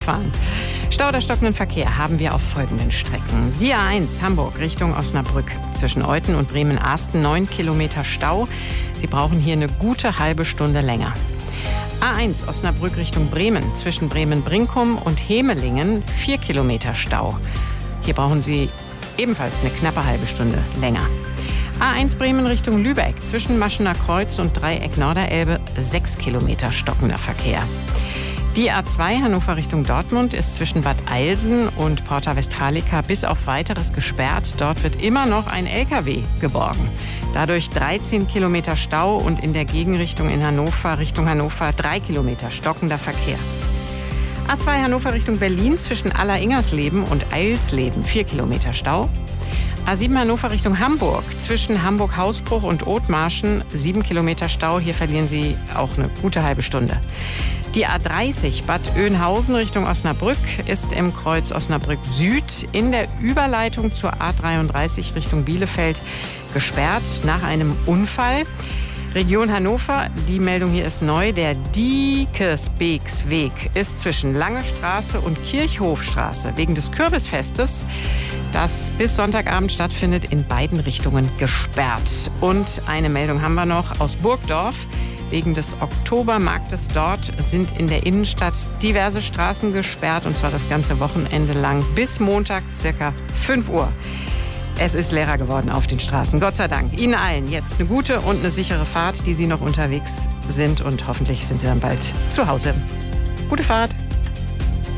fahren. Stau oder stockenden Verkehr haben wir auf folgenden Strecken. Die A1 Hamburg Richtung Osnabrück. Zwischen Euthen und Bremen-Arsten 9 Kilometer Stau. Sie brauchen hier eine gute halbe Stunde länger. A1 Osnabrück Richtung Bremen. Zwischen Bremen-Brinkum und Hemelingen 4 Kilometer Stau. Hier brauchen Sie ebenfalls eine knappe halbe Stunde länger. A1 Bremen Richtung Lübeck. Zwischen Maschener Kreuz und Dreieck Norderelbe 6 Kilometer stockender Verkehr. Die A2 Hannover Richtung Dortmund ist zwischen Bad Eilsen und Porta Westfalica bis auf Weiteres gesperrt. Dort wird immer noch ein LKW geborgen. Dadurch 13 Kilometer Stau und in der Gegenrichtung in Hannover, Richtung Hannover 3 Kilometer stockender Verkehr. A2 Hannover Richtung Berlin zwischen Aller-Ingersleben und Eilsleben 4 Kilometer Stau. A7 Hannover Richtung Hamburg zwischen Hamburg-Hausbruch und Othmarschen 7 Kilometer Stau. Hier verlieren Sie auch eine gute halbe Stunde. Die A30 Bad Oeynhausen Richtung Osnabrück ist im Kreuz Osnabrück Süd in der Überleitung zur A33 Richtung Bielefeld gesperrt nach einem Unfall. Region Hannover, die Meldung hier ist neu. Der Diekesbeeksweg ist zwischen Lange Straße und Kirchhofstraße wegen des Kürbisfestes, das bis Sonntagabend stattfindet, in beiden Richtungen gesperrt. Und eine Meldung haben wir noch aus Burgdorf. Wegen des Oktobermarktes dort sind in der Innenstadt diverse Straßen gesperrt, und zwar das ganze Wochenende lang bis Montag circa 5 Uhr. Es ist leerer geworden auf den Straßen, Gott sei Dank. Ihnen allen jetzt eine gute und eine sichere Fahrt, die Sie noch unterwegs sind, und hoffentlich sind Sie dann bald zu Hause. Gute Fahrt!